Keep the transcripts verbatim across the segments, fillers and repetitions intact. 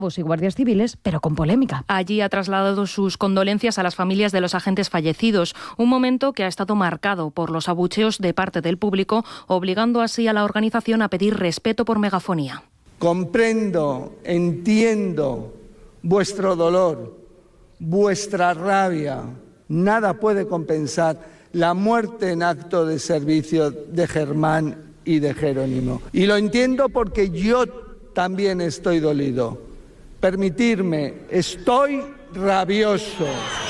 y guardias civiles, pero con polémica. Allí ha trasladado sus condolencias a las familias de los agentes fallecidos, un momento que ha estado marcado por los abucheos de parte del público, obligando así a la organización a pedir respeto por megafonía. Comprendo, entiendo vuestro dolor, vuestra rabia. Nada puede compensar la muerte en acto de servicio de Germán y de Jerónimo. Y lo entiendo porque yo también estoy dolido. Permitirme, estoy rabioso.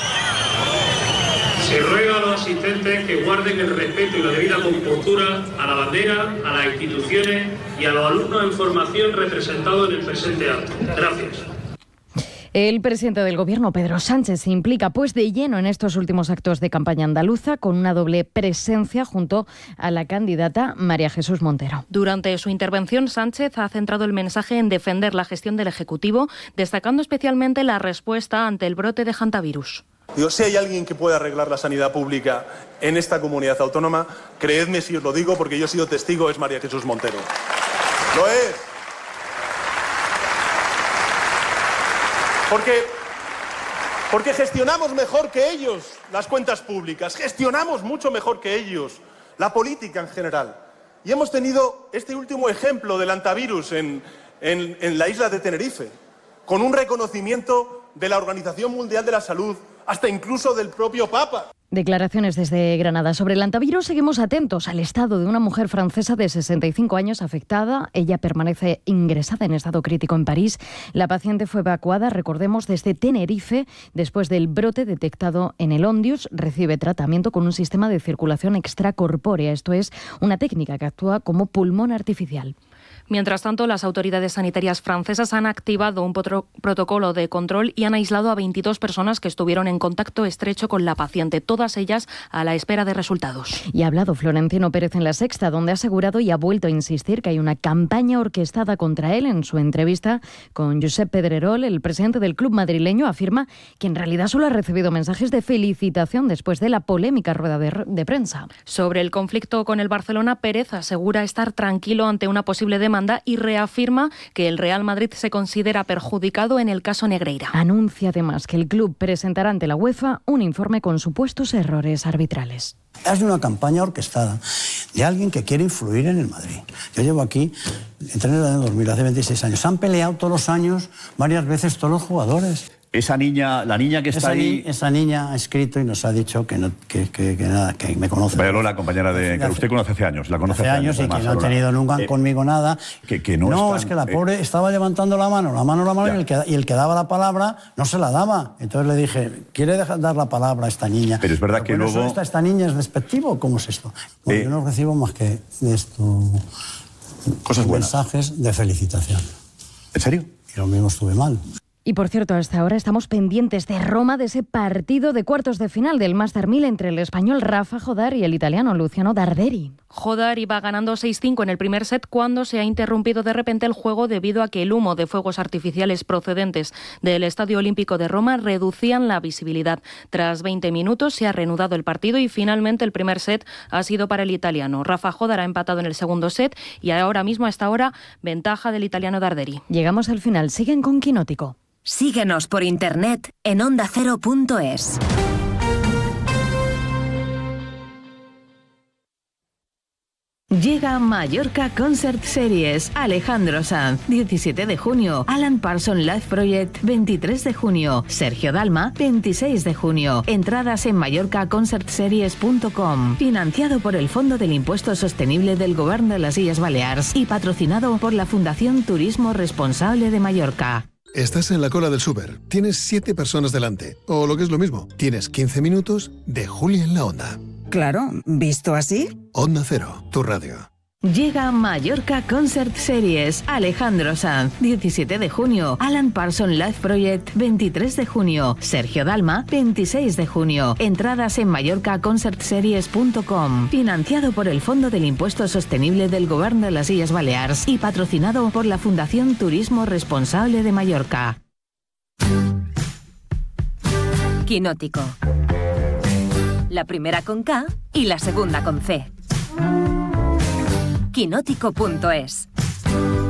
Se ruega a los asistentes que guarden el respeto y la debida compostura a la bandera, a las instituciones y a los alumnos en formación representados en el presente acto. Gracias. El presidente del Gobierno, Pedro Sánchez, se implica pues de lleno en estos últimos actos de campaña andaluza, con una doble presencia junto a la candidata María Jesús Montero. Durante su intervención, Sánchez ha centrado el mensaje en defender la gestión del Ejecutivo, destacando especialmente la respuesta ante el brote de hantavirus. Digo, si hay alguien que pueda arreglar la sanidad pública en esta comunidad autónoma, creedme si os lo digo porque yo he sido testigo, es María Jesús Montero. Lo es. Porque, porque gestionamos mejor que ellos las cuentas públicas, gestionamos mucho mejor que ellos la política en general. Y hemos tenido este último ejemplo del hantavirus en, en, en la isla de Tenerife, con un reconocimiento de la Organización Mundial de la Salud, hasta incluso del propio Papa. Declaraciones desde Granada. Sobre el hantavirus seguimos atentos al estado de una mujer francesa de sesenta y cinco años afectada. Ella permanece ingresada en estado crítico en París. La paciente fue evacuada, recordemos, desde Tenerife después del brote detectado en el Ondius. Recibe tratamiento con un sistema de circulación extracorpórea. Esto es una técnica que actúa como pulmón artificial. Mientras tanto, las autoridades sanitarias francesas han activado un potro- protocolo de control y han aislado a veintidós personas que estuvieron en contacto estrecho con la paciente, todas ellas a la espera de resultados. Y ha hablado Florentino Pérez en La Sexta, donde ha asegurado y ha vuelto a insistir que hay una campaña orquestada contra él. En su entrevista con Josep Pedrerol, el presidente del club madrileño afirma que en realidad solo ha recibido mensajes de felicitación después de la polémica rueda de, de prensa. Sobre el conflicto con el Barcelona, Pérez asegura estar tranquilo ante una posible demanda y reafirma que el Real Madrid se considera perjudicado en el caso Negreira. Anuncia además que el club presentará ante la UEFA un informe con supuestos errores arbitrales. Es una campaña orquestada de alguien que quiere influir en el Madrid. Yo llevo aquí, entré en el año dos mil, hace veintiséis años. Se han peleado todos los años, varias veces, todos los jugadores. Esa niña, la niña que está esa ahí... Ni, esa niña ha escrito y nos ha dicho que, no, que, que, que nada, que me conoce. Pero la compañera de... que usted conoce hace años, la conoce hace, hace años. años y que no ha tenido nunca eh, conmigo nada. Que, que no no, están, es que la eh, pobre estaba levantando la mano, la mano, la mano, y el, que, y el que daba la palabra no se la daba. Entonces le dije, ¿quiere dejar, dar la palabra a esta niña? Pero es verdad Pero que luego... Esta, ¿Esta niña es despectivo? ¿Cómo es esto? Bueno, eh, yo no recibo más que esto... Cosas buenas. Mensajes de felicitación. ¿En serio? Y lo mismo estuve mal. Y por cierto, hasta ahora estamos pendientes de Roma, de ese partido de cuartos de final del Master mil entre el español Rafa Jodar y el italiano Luciano Darderi. Jodar iba ganando seis cinco en el primer set cuando se ha interrumpido de repente el juego debido a que el humo de fuegos artificiales procedentes del Estadio Olímpico de Roma reducían la visibilidad. Tras veinte minutos se ha reanudado el partido y finalmente el primer set ha sido para el italiano. Rafa Jodar ha empatado en el segundo set y ahora mismo, a esta hora, ventaja del italiano Darderi. Llegamos al final. Siguen con Quinótico. Síguenos por internet en onda cero punto es. Llega Mallorca Concert Series. Alejandro Sanz, diecisiete de junio. Alan Parsons Live Project, veintitrés de junio. Sergio Dalma, veintiséis de junio. Entradas en mallorca concert series punto com. Financiado por el Fondo del Impuesto Sostenible del Gobierno de las Illes Balears y patrocinado por la Fundación Turismo Responsable de Mallorca. Estás en la cola del súper, tienes siete personas delante, o lo que es lo mismo, tienes quince minutos de Juli en la Onda. Claro, ¿visto así? Onda Cero, tu radio. Llega Mallorca Concert Series. Alejandro Sanz, diecisiete de junio. Alan Parsons Live Project, veintitrés de junio. Sergio Dalma, veintiséis de junio. Entradas en mallorca concert series punto com. Financiado por el Fondo del Impuesto Sostenible del Gobierno de las Illes Balears y patrocinado por la Fundación Turismo Responsable de Mallorca. Quinótico. La primera con K y la segunda con C. quinótico punto es.